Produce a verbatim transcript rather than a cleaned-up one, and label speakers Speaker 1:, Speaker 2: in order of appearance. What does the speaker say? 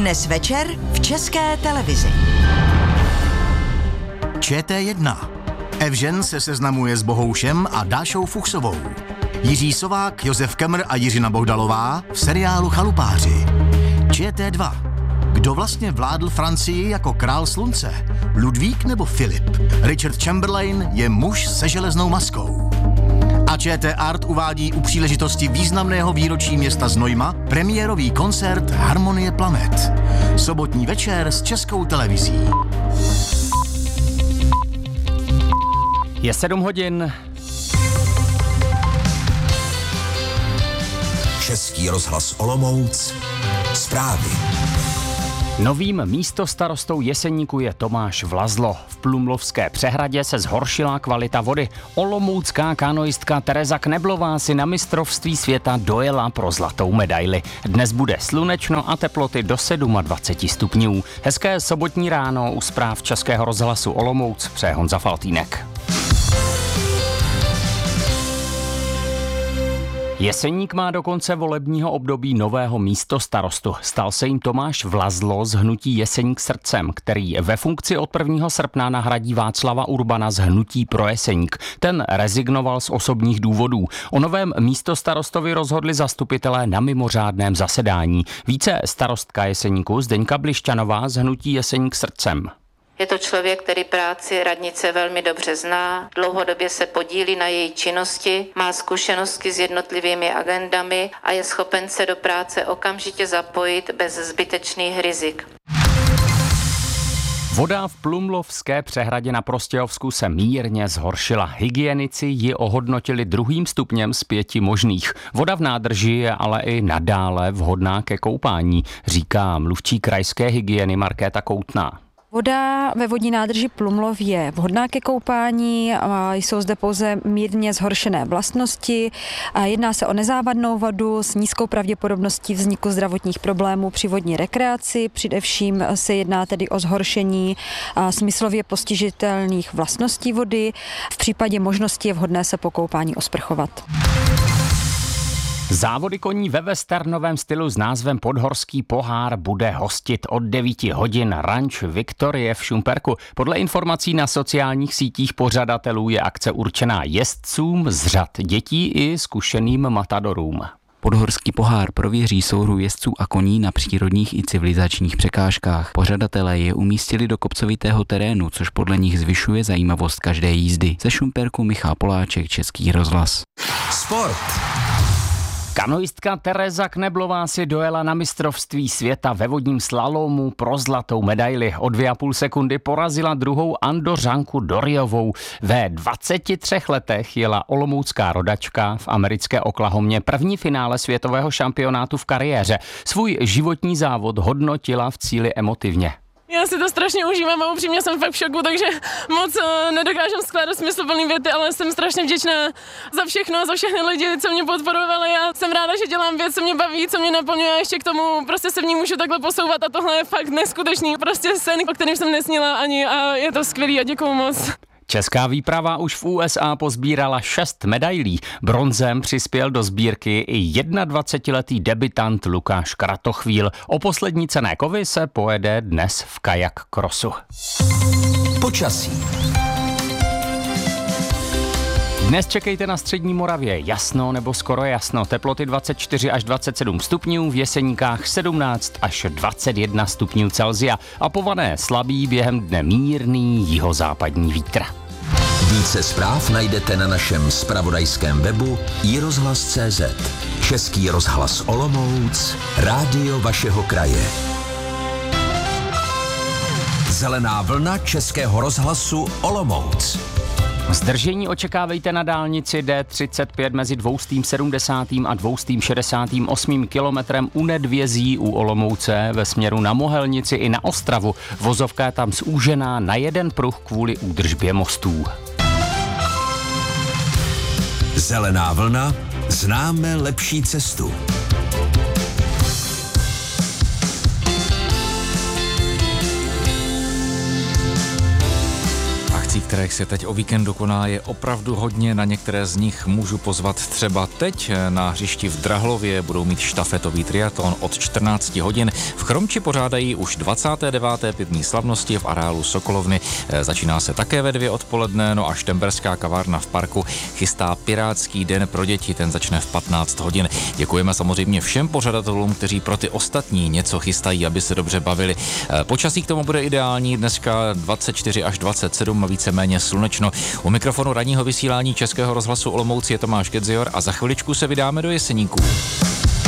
Speaker 1: Dnes večer v České televizi.
Speaker 2: Č T jedna. Evžen se seznamuje s Bohoušem a Dášou Fuchsovou. Jiří Sovák, Josef Kemr a Jiřina Bohdalová v seriálu Chalupáři. Č T dva. Kdo vlastně vládl Francii jako král slunce? Ludvík nebo Filip? Richard Chamberlain je muž se železnou maskou. A Č T Art uvádí u příležitosti významného výročí města Znojma premiérový koncert Harmonie planet. Sobotní večer s Českou televizí.
Speaker 3: Je sedm hodin.
Speaker 4: Český rozhlas Olomouc. Zprávy.
Speaker 3: Novým místostarostou Jeseníku je Tomáš Vlazlo. V Plumlovské přehradě se zhoršila kvalita vody. Olomoucká kanoistka Tereza Kneblová si na mistrovství světa dojela pro zlatou medaili. Dnes bude slunečno a teploty do dvacet sedm stupňů. Hezké sobotní ráno u zpráv Českého rozhlasu Olomouc přeje Honza Faltýnek. Jeseník má do konce volebního období nového místostarostu. Stal se jim Tomáš Vlazlo z hnutí Jeseník srdcem, který ve funkci od prvního srpna nahradí Václava Urbana z hnutí Pro Jeseník. Ten rezignoval z osobních důvodů. O novém místostarostovi rozhodli zastupitelé na mimořádném zasedání. Více starostka Jeseníku Zdeňka Blišťanová z hnutí Jeseník srdcem.
Speaker 5: Je to člověk, který práci radnice velmi dobře zná, dlouhodobě se podílí na její činnosti, má zkušenosti s jednotlivými agendami a je schopen se do práce okamžitě zapojit bez zbytečných rizik.
Speaker 3: Voda v Plumlovské přehradě na Prostějovsku se mírně zhoršila. Hygienici ji ohodnotili druhým stupněm z pěti možných. Voda v nádrži je ale i nadále vhodná ke koupání, říká mluvčí krajské hygieny Markéta Koutná.
Speaker 6: Voda ve vodní nádrži Plumlov je vhodná ke koupání, a jsou zde pouze mírně zhoršené vlastnosti. A jedná se o nezávadnou vodu s nízkou pravděpodobností vzniku zdravotních problémů při vodní rekreaci. Především se jedná tedy o zhoršení smyslově postižitelných vlastností vody. V případě možnosti je vhodné se po koupání osprchovat.
Speaker 3: Závody koní ve westernovém stylu s názvem Podhorský pohár bude hostit od devíti hodin ranč Viktorie v Šumperku. Podle informací na sociálních sítích pořadatelů je akce určená jezdcům z řad dětí i zkušeným matadorům.
Speaker 7: Podhorský pohár prověří souhru jezdců a koní na přírodních i civilizačních překážkách. Pořadatelé je umístili do kopcovitého terénu, což podle nich zvyšuje zajímavost každé jízdy. Ze Šumperku Michal Poláček, Český rozhlas.
Speaker 4: Sport.
Speaker 3: Kanoistka Tereza Kneblová si dojela na mistrovství světa ve vodním slalomu pro zlatou medaili. O dvě a půl sekundy porazila druhou Andořanku Doriovou. Ve dvaceti třech letech jela olomoucká rodačka v americké Oklahomě první finále světového šampionátu v kariéře. Svůj životní závod hodnotila v cíli emotivně.
Speaker 8: Já si to strašně užívám a upřímně jsem fakt v šoku, takže moc uh, nedokážem skládat smysluplný věty, ale jsem strašně vděčná za všechno a za všechny lidi, co mě podporovali. Já jsem ráda, že dělám věc, co mě baví, co mě naplňuje a ještě k tomu prostě se v ní můžu takhle posouvat a tohle je fakt neskutečný, prostě sen, o kterém jsem nesnila ani a je to skvělý a děkuju moc.
Speaker 3: Česká výprava už v U S A pozbírala šest medailí. Bronzem přispěl do sbírky i dvacetijednoletý debutant Lukáš Kratochvíl. O poslední cenné kovy se pojede dnes v kajak krosu.
Speaker 4: Počasí.
Speaker 3: Dnes čekejte na střední Moravě jasno nebo skoro jasno. Teploty dvacet čtyři až dvacet sedm stupňů, v Jeseníkách sedmnáct až dvacet jedna stupňů Celsia a po Vané slabý během dne mírný jihozápadní vítr.
Speaker 4: Více zpráv najdete na našem zpravodajském webu i rozhlas tečka cé zet. Český rozhlas Olomouc, rádio vašeho kraje. Zelená vlna Českého rozhlasu Olomouc.
Speaker 3: Zdržení očekávejte na dálnici D třicet pět mezi dvě stě sedmdesát a dvě stě šedesát osm kilometrem u Nedvězí u Olomouce ve směru na Mohelnici i na Ostravu. Vozovka je tam zúžená na jeden pruh kvůli údržbě mostů.
Speaker 4: Zelená vlna, známe lepší cestu.
Speaker 9: Akcí, která kterých se teď o víkendu koná, je opravdu hodně. Na některé z nich můžu pozvat třeba teď. Na hřišti v Drahlově budou mít štafetový triatlon od čtrnáct hodin. V Chromči pořádají už dvacáté deváté pivní slavnosti v areálu Sokolovny. Začíná se také ve dvě odpoledne, no a Štemberská kavárna v parku chystá pirátský den pro děti, ten začne v patnáct hodin. Děkujeme samozřejmě všem pořadatelům, kteří pro ty ostatní něco chystají, aby se dobře bavili. Počasí k tomu bude ideální, dneska dvacet čtyři až dvacet sedm a víceméně slunečno. U mikrofonu ranního vysílání Českého rozhlasu Olomouc je Tomáš Gedzior a za chviličku se vydáme do Jeseníků.